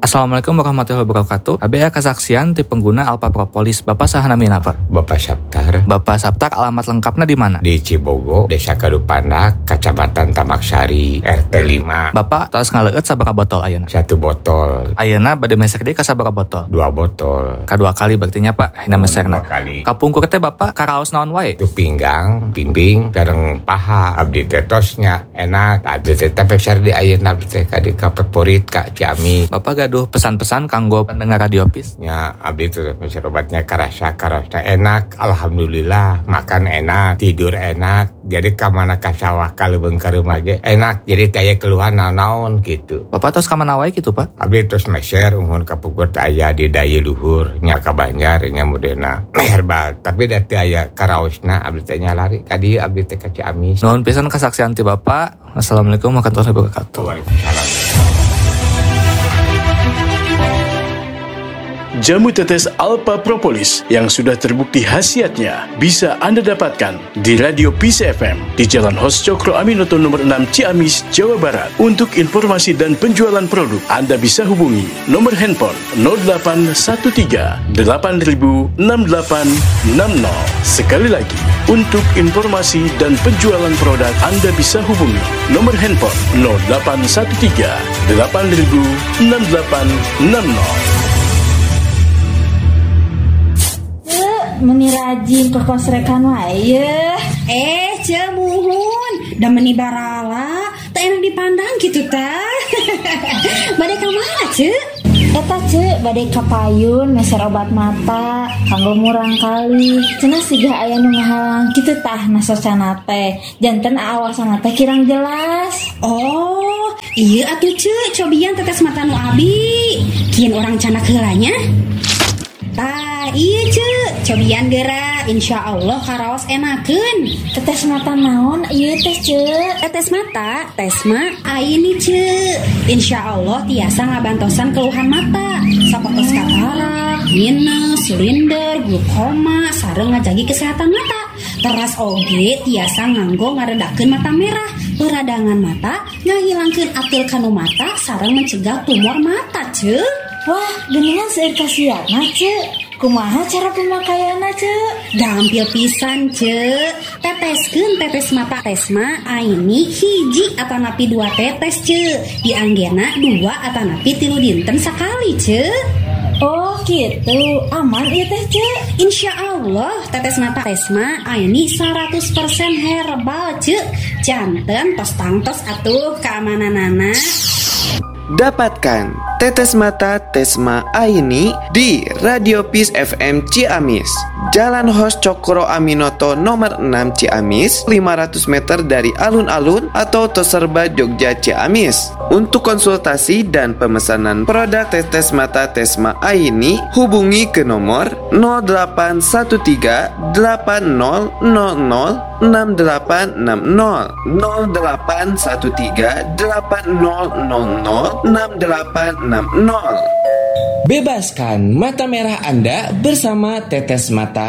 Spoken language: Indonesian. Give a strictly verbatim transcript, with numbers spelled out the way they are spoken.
Assalamualaikum warahmatullahi wabarakatuh. A B A kesaksian ti pengguna Alpha Propolis. Bapak saha namina Pak? Bapak Saptar. Bapak Saptar, alamat lengkapnya di mana? Di Cibogo, Desa Kadupandak, Kecamatan Tamaksari, R T lima. Bapak tos ngaleut sabaraha botol ayeuna? Satu botol. Ayeuna bade mesek deui ka sabaraha botol? Dua botol. Kadua kali berarti nya Pak, hina mesekna. Dua kali. Kapungkur teh Bapak karaos naon wae? Itu pinggang, bimbing, sareng paha. Abdi teh tosnya enak. Abdi teh teh peser di ayeuna abdi teh ka di favorit ka Ciamis. Bapak gaduh pesan-pesan kanggo pendengar Radio Peace? Ya, abdi teh peser obatnya karasa karasa enak. Alhamdulillah, makan enak, tidur enak. Jadi ka mana ka sawah ka leubeung ka rumah ge enak. Jadi teh aya keluhan naon-naon gitu. Bapak tos ka mana wae kitu Pak? Abdi tos meser umur ka puguh teh aya di daya luhur nya ka Banjar nya modena herbal. Tapi da teh aya karaosna abdi teh nya lari ka dieu abdi teh ka Ciamis. Nuhun pisan kesaksian ti Bapak. Assalamualaikum warahmatullahi wabarakatuh. Waalaikumsalam. Jamu tetes Alpha Propolis yang sudah terbukti khasiatnya bisa Anda dapatkan di Radio Peace F M di Jalan Hos Cokro Aminoto nomor enam Ciamis, Jawa Barat. Untuk informasi dan penjualan produk, Anda bisa hubungi nomor handphone nol delapan satu tiga delapan nol enam delapan enam nol. Sekali lagi, untuk informasi dan penjualan produk, Anda bisa hubungi nomor handphone nol delapan satu tiga delapan nol enam delapan enam nol. Meni rajin ke kosrekan wae. Eh, cemuhun, da meni barala, teu enak dipandang kitu teh. Bade ka mana, Ceu? Eta Ceu, bade ka payun meser obat mata, kanggo murang kali. Cenah siga aya nu ngahalang kitu tah nasosana teh. Janten awasana teh kirang jelas. Oh, iya atuh Ceu, cobian tetes mata nu abi. Kieun urang canak heulanya. Tah, iya Ceu, cobian geura, insya Allah karaos enakeun. Tetes mata naon ieu teh Ceu? Tetes mata, tes mah aini Ceu. Insya Allah tiasa ngabantosan keluhan mata, sapertos katarak, minus, silinder, glukoma, sareng ngajagi kesehatan mata. Teras oge tiasa nganggo ngaredakeun mata merah, peradangan mata, ngahilangkeun atil kanu mata, sareng mencegah tumor mata Ceu. Wah, geningan seueur kasiatna Ceu. Kumaha cara pemakaianna Ceu? Gampil pisan Ceu. Teteskeun tetes mata tesma aini hiji atanapi dua tetes Ceu. Dianggena dua atanapi tilu dinten sakali Ceu. Oh gitu, aman ieu teh Ceu. Insya Allah tetes mata tesma aini seratus persen herbal Ceu. Janten tos tangtos atuh keamananana. Dapatkan tetes mata Tesma Aini di Radio Peace F M Ciamis, Jalan Hos Cokro Aminoto nomor enam Ciamis, lima ratus meter dari alun-alun atau Toserba Jogja Ciamis. Untuk konsultasi dan pemesanan produk tetes mata Tesma Aini, hubungi ke nomor nol delapan satu tiga delapan nol nol nol enam delapan enam nol nol delapan satu tiga delapan nol nol nol enam delapan enam nol. Bebaskan mata merah Anda bersama tetes mata